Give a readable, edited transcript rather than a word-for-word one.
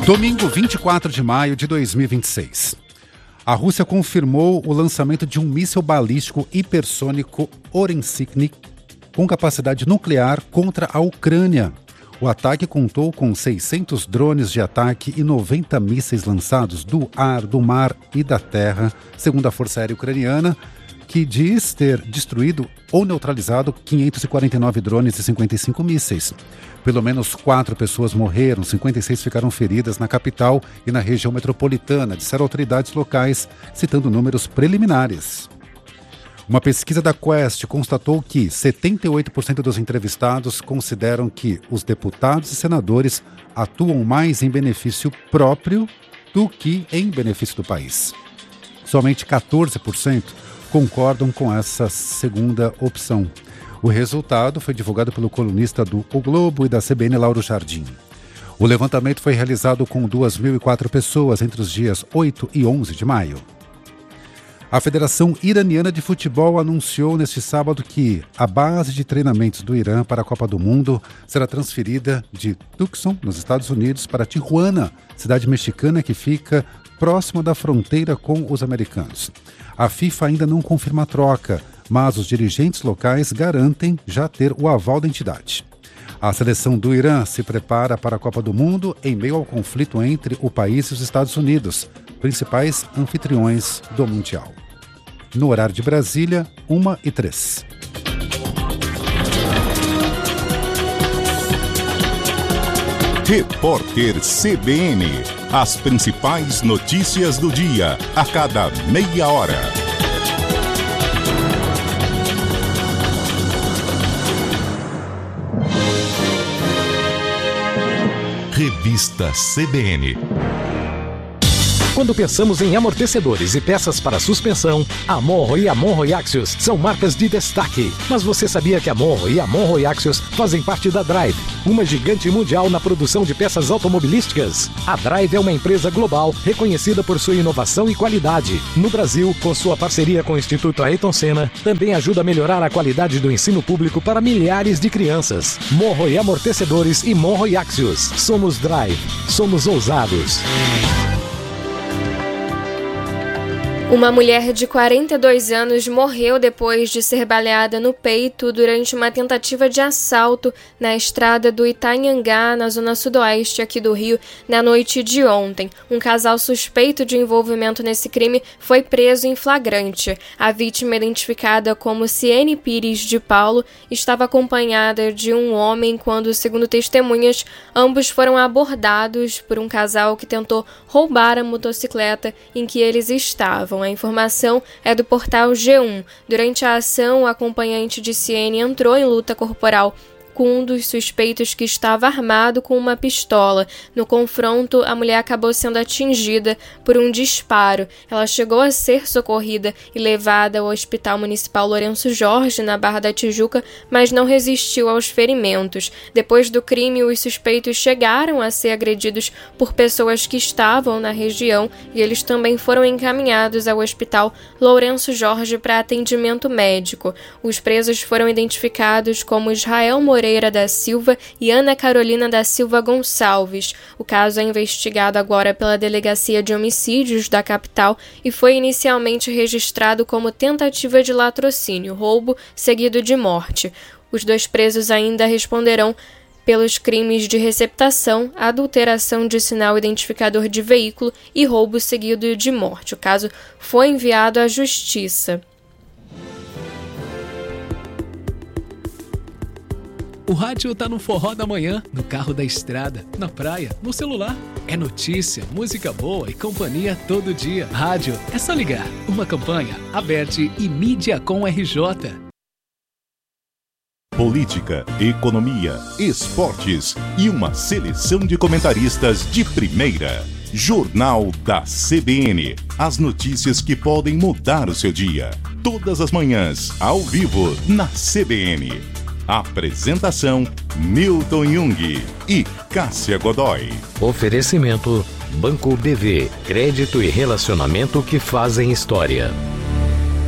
Domingo, 24 de maio de 2026. A Rússia confirmou o lançamento de um míssil balístico hipersônico Oremsky com capacidade nuclear contra a Ucrânia. O ataque contou com 600 drones de ataque e 90 mísseis lançados do ar, do mar e da terra, segundo a Força Aérea Ucraniana, que diz ter destruído ou neutralizado 549 drones e 55 mísseis. Pelo menos 4 pessoas morreram, 56 ficaram feridas na capital e na região metropolitana, disseram autoridades locais, citando números preliminares. Uma pesquisa da Quest constatou que 78% dos entrevistados consideram que os deputados e senadores atuam mais em benefício próprio do que em benefício do país. Somente 14% concordam com essa segunda opção. O resultado foi divulgado pelo colunista do O Globo e da CBN, Lauro Jardim. O levantamento foi realizado com 2.004 pessoas entre os dias 8 e 11 de maio. A Federação Iraniana de Futebol anunciou neste sábado que a base de treinamentos do Irã para a Copa do Mundo será transferida de Tucson, nos Estados Unidos, para Tijuana, cidade mexicana que fica próxima da fronteira com os americanos. A FIFA ainda não confirma a troca, mas os dirigentes locais garantem já ter o aval da entidade. A seleção do Irã se prepara para a Copa do Mundo em meio ao conflito entre o país e os Estados Unidos, principais anfitriões do Mundial. No horário de Brasília, 1h03. Repórter CBN. As principais notícias do dia, a cada meia hora. Revista CBN. Quando pensamos em amortecedores e peças para suspensão, a Monro e a Monro Axios são marcas de destaque. Mas você sabia que a Monro e a Monro Axios fazem parte da Drive, uma gigante mundial na produção de peças automobilísticas? A Drive é uma empresa global reconhecida por sua inovação e qualidade. No Brasil, com sua parceria com o Instituto Ayrton Senna, também ajuda a melhorar a qualidade do ensino público para milhares de crianças. Monro e Amortecedores e Monro Axios. Somos Drive. Somos ousados. Uma mulher de 42 anos morreu depois de ser baleada no peito durante uma tentativa de assalto na estrada do Itanhangá, na zona sudoeste aqui do Rio, na noite de ontem. Um casal suspeito de envolvimento nesse crime foi preso em flagrante. A vítima, identificada como Ciene Pires de Paulo, estava acompanhada de um homem quando, segundo testemunhas, ambos foram abordados por um casal que tentou roubar a motocicleta em que eles estavam. A informação é do portal G1. Durante a ação, o acompanhante de Ciene entrou em luta corporal com um dos suspeitos que estava armado com uma pistola. No confronto, a mulher acabou sendo atingida por um disparo. Ela chegou a ser socorrida e levada ao Hospital Municipal Lourenço Jorge, na Barra da Tijuca, mas não resistiu aos ferimentos. Depois do crime, os suspeitos chegaram a ser agredidos por pessoas que estavam na região e eles também foram encaminhados ao Hospital Lourenço Jorge para atendimento médico. Os presos foram identificados como Israel Moreira da Silva e Ana Carolina da Silva Gonçalves. O caso é investigado agora pela Delegacia de Homicídios da capital e foi inicialmente registrado como tentativa de latrocínio, roubo seguido de morte. Os dois presos ainda responderão pelos crimes de receptação, adulteração de sinal identificador de veículo e roubo seguido de morte. O caso foi enviado à Justiça. O rádio tá no forró da manhã, no carro da estrada, na praia, no celular. É notícia, música boa e companhia todo dia. Rádio, é só ligar. Uma campanha, Aberte e Mídia com RJ. Política, economia, esportes e uma seleção de comentaristas de primeira. Jornal da CBN. As notícias que podem mudar o seu dia. Todas as manhãs, ao vivo, na CBN. Apresentação: Milton Jung e Cássia Godoy. Oferecimento: Banco BV. Crédito e relacionamento que fazem história.